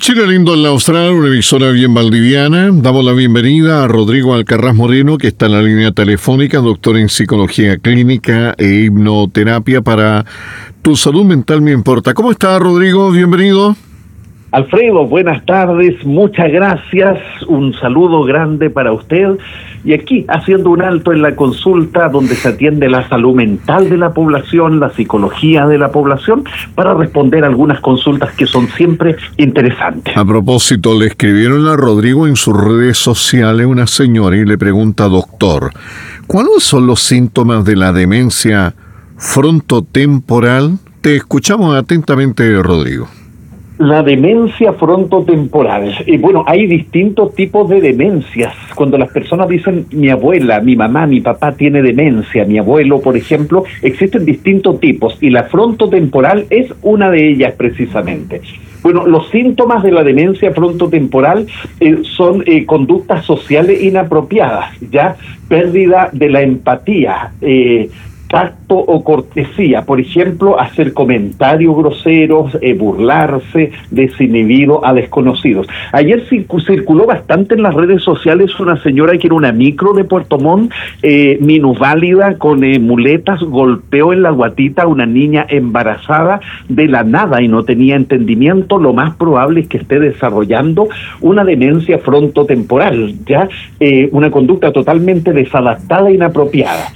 Chile lindo en la Austral, una emisora bien valdiviana. Damos la bienvenida a Rodrigo Alcarrás Moreno, que está en la línea telefónica, doctor en psicología clínica e hipnoterapia para Tu Salud Mental Me Importa. ¿Cómo está, Rodrigo? Bienvenido. Alfredo, buenas tardes, muchas gracias, un saludo grande para usted. Y aquí, haciendo un alto en la consulta donde se atiende la salud mental de la población, la psicología de la población, para responder algunas consultas que son siempre interesantes. A propósito, le escribieron a Rodrigo en sus redes sociales una señora y le pregunta, doctor, ¿cuáles son los síntomas de la demencia frontotemporal? Te escuchamos atentamente, Rodrigo. La demencia frontotemporal. Bueno, hay distintos tipos de demencias. Cuando las personas dicen mi abuela, mi mamá, mi papá tiene demencia, mi abuelo, por ejemplo, existen distintos tipos y la frontotemporal es una de ellas precisamente. Bueno, los síntomas de la demencia frontotemporal son conductas sociales inapropiadas, ya pérdida de la empatía, tacto o cortesía, por ejemplo, hacer comentarios groseros, burlarse, desinhibido a desconocidos. Ayer circuló bastante en las redes sociales una señora que era una micro de Puerto Montt, minusválida, con muletas, golpeó en la guatita a una niña embarazada de la nada y no tenía entendimiento. Lo más probable es que esté desarrollando una demencia frontotemporal, ¿ya? Una conducta totalmente desadaptada e inapropiada.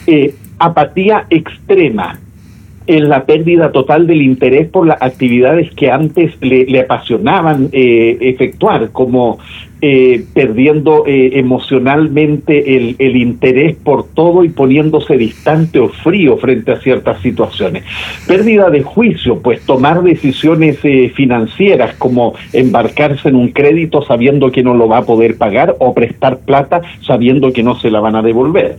Apatía extrema, en la pérdida total del interés por las actividades que antes le apasionaban efectuar, como perdiendo emocionalmente el interés por todo y poniéndose distante o frío frente a ciertas situaciones. Pérdida de juicio, pues tomar decisiones financieras como embarcarse en un crédito sabiendo que no lo va a poder pagar o prestar plata sabiendo que no se la van a devolver.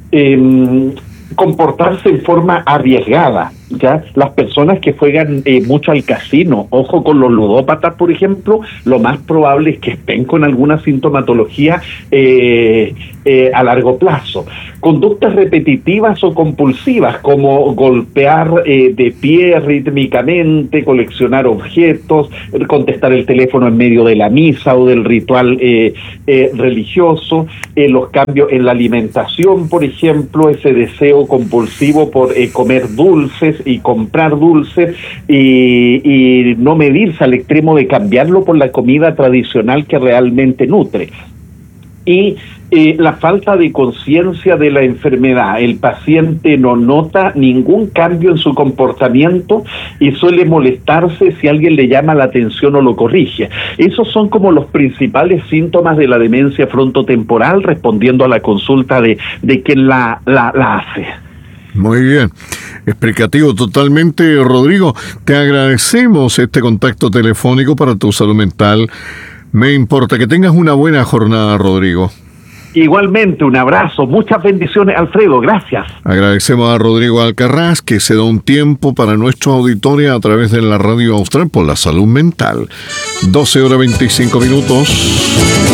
Comportarse en forma arriesgada, ¿ya? Las personas que juegan mucho al casino, ojo con los ludópatas, por ejemplo, lo más probable es que estén con alguna sintomatología a largo plazo. Conductas repetitivas o compulsivas, como golpear de pie rítmicamente, coleccionar objetos, contestar el teléfono en medio de la misa o del ritual religioso, los cambios en la alimentación, por ejemplo, ese deseo compulsivo por comer dulces y comprar dulces y no medirse al extremo de cambiarlo por la comida tradicional que realmente nutre. Y la falta de conciencia de la enfermedad. El paciente no nota ningún cambio en su comportamiento y suele molestarse si alguien le llama la atención o lo corrige. Esos son como los principales síntomas de la demencia frontotemporal, respondiendo a la consulta de quien la hace. Muy bien, explicativo totalmente, Rodrigo. Te agradecemos este contacto telefónico para Tu Salud Mental Me Importa. Que tengas una buena jornada, Rodrigo. Igualmente, un abrazo, muchas bendiciones, Alfredo, gracias. Agradecemos a Rodrigo Alcarrás que se da un tiempo para nuestro auditorio a través de la Radio Austral por la Salud Mental. 12:25.